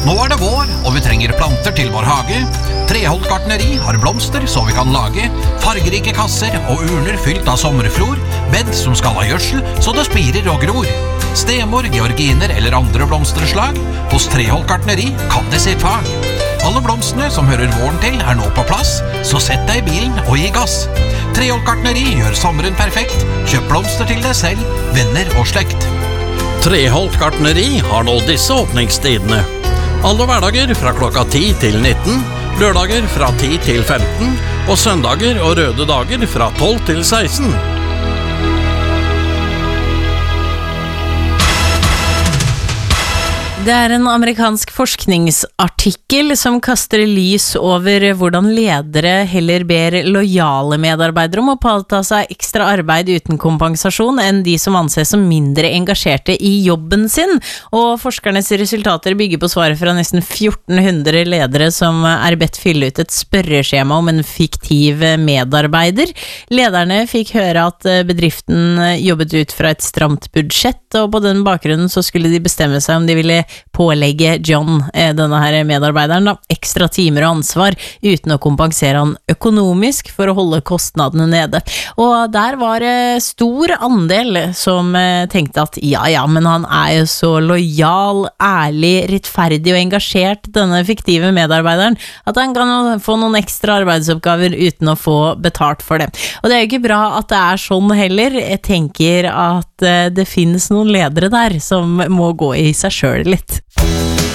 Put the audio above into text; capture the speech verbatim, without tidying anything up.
Nå er det vår, og vi trenger planter til vår hage. Treholt gartneri har blomster så vi kan lage fargerike kasser og urner fylt av sommerflor, bed som skal ha gjødsel så det spirer og gror. Stemor, georginer eller andre blomsterslag, hos Treholt gartneri kan det sitt fag. Alle blomstene som hører våren til er nå på plass, så sett deg i bilen og gi gass. Treholt gartneri gjør sommeren perfekt, kjøp blomster til deg selv, venner og slekt. Treholt gartneri har nå disse åpningstidene. Alle hverdager fra klokka ti til nitten, lørdager fra ti til femten, og søndager og røde dager fra tolv til seksten. Det er en amerikansk forskningsartikkel som kaster lys over hvordan ledere heller ber lojale medarbeidere om å påta seg ekstra arbeid uten kompensasjon enn de som anses som mindre engasjerte i jobben sin. Og forskernes resultater bygger på svaret fra nesten fjorten hundre ledere som er bedt fylle ut et spørreskjema om en fiktiv medarbeider. Lederne fikk høre at bedriften jobbet ut fra et stramt budsjett, og på den bakgrunnen så skulle de bestemme seg om de ville pålegge John, denne her medarbeideren, da, ekstra timer og ansvar uten å kompensere han økonomisk for å holde kostnadene nede. Og der var det stor andel som tenkte at ja, ja, men han er jo så lojal, ærlig, rettferdig og engasjert, denne fiktive medarbeideren, at han kan få noen ekstra arbeidsoppgaver uten å få betalt for det. Og det er jo ikke bra at det er sånn heller. Jeg tenker at det finnes noen ledere der som må gå i seg selv litt.